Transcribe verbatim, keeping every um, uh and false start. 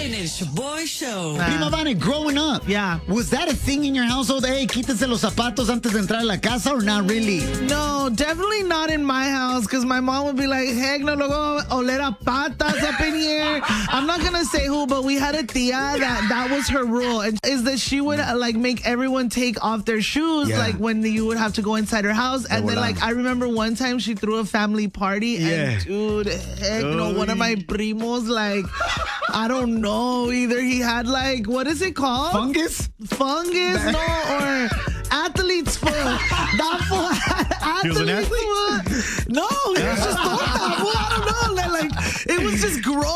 en el Shaboy Show. Uh, Prima Vane, growing up, yeah, was that a thing in your household? Hey, quítese los zapatos antes de entrar a la casa, or not really? No, definitely not in my house, because my mom would be like, heck no, luego oler a patas up in here. I'm not going to say who, but we had a tia that that was her rule, and is that she would uh, like make everyone take off their shoes, yeah. like when you would have to go inside her house. And then like I remember one time she threw a family party, yeah. and dude, heck oh, no, one of my primos, like, I don't know, either he had like, what is it called? Fungus? Fungus, no, or athlete's foot. That fool had athlete's foot. No, he was just, I don't know, like, it was just gross.